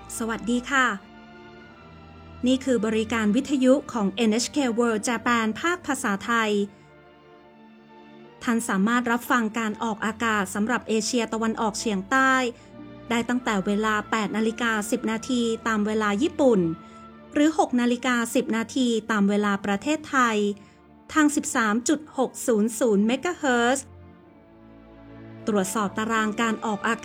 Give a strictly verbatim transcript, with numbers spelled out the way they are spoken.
สวัสดีค่ะนี่คือบริการวิทยุของ เอ็น เอช เค World Japan ภาคภาษาไทยท่านสามารถรับฟังการออกอากาศสำหรับเอเชียตะวันออกเฉียงใต้ได้ตั้งแต่เวลา แปดนาฬิกาสิบนาทีตามเวลาญี่ปุ่นหรือ หกนาฬิกาสิบนาทีตามเวลาประเทศไทยทาง สิบสามจุดหกศูนย์ศูนย์ เมกะเฮิรตซ์ ตรวจสอบตารางการออกอากาศ